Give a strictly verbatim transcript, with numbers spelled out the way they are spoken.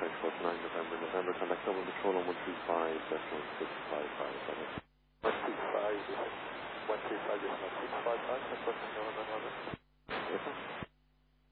Foxtrot nine November, November, contact Dublin Patrol on one three five, that's one six five five, over. one three five, one three five, one six five five, that's one nine one one.